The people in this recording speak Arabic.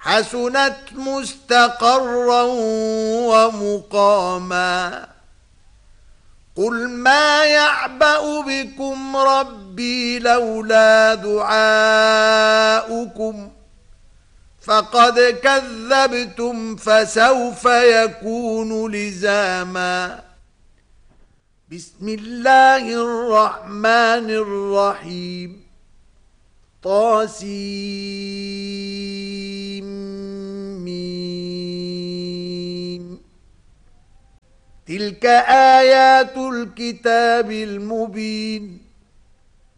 حسنت مستقرا ومقاما قل ما يعبأ بكم ربي لولا دعاؤكم فقد كذبتم فسوف يكون لزاما بسم الله الرحمن الرحيم طاسيم تلك آيات الكتاب المبين